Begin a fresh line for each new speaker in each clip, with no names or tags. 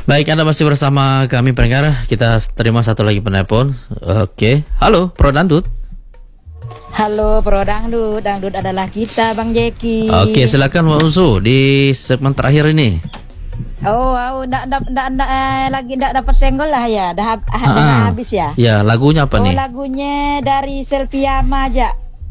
Baik, Anda masih bersama kami pendengar. Kita terima satu lagi penelpon. Oke, halo Pro Dangdut.
Halo Pro Dangdut, Dangdut adalah kita Bang Jeki.
Oke, silakan Mbak Usu di segmen terakhir ini.
Lagi ndak dapat senggol lah ya, dah habis ya.
Ya, lagunya apa nih?
Lagunya dari Selviama aja.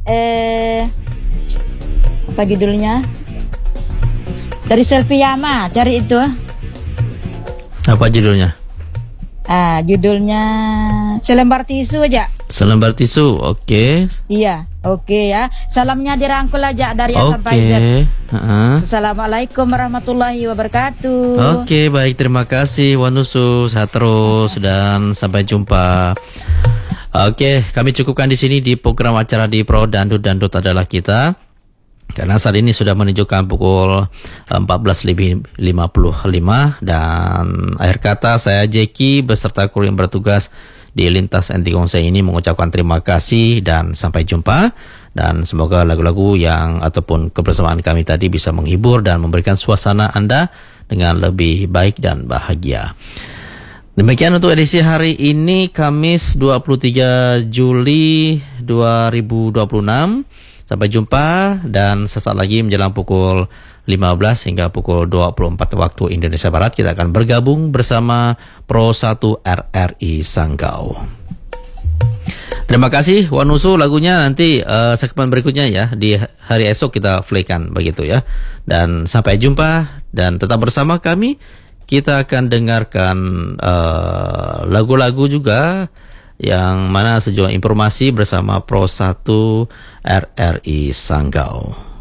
Apa judulnya? Dari Selviama, cari itu.
Apa judulnya?
Judulnya Selembar Tisu aja.
Selembar Tisu, oke.
Iya, oke ya. Salamnya dirangkul aja dari A sampai Z. Assalamualaikum warahmatullahi wabarakatuh.
Oke, baik, terima kasih Wanusu, sehat terus dan sampai jumpa. Oke, kami cukupkan di sini di program acara di Pro Dangdut adalah kita. Karena saat ini sudah menunjukkan pukul 14.55 dan akhir kata saya Jeki beserta kru yang bertugas di Lintas Antikonsei ini mengucapkan terima kasih dan sampai jumpa, dan semoga lagu-lagu yang ataupun kebersamaan kami tadi bisa menghibur dan memberikan suasana Anda dengan lebih baik dan bahagia. Demikian untuk edisi hari ini Kamis 23 Juli 2026. Sampai jumpa dan sesaat lagi menjelang pukul 15 hingga pukul 24 waktu Indonesia Barat kita akan bergabung bersama Pro 1 RRI Sanggau. Terima kasih Wanusu, lagunya nanti segmen berikutnya ya, di hari esok kita playkan begitu ya. Dan sampai jumpa dan tetap bersama kami. Kita akan dengarkan lagu-lagu juga yang mana sejumlah informasi bersama Pro 1 RRI Sanggau.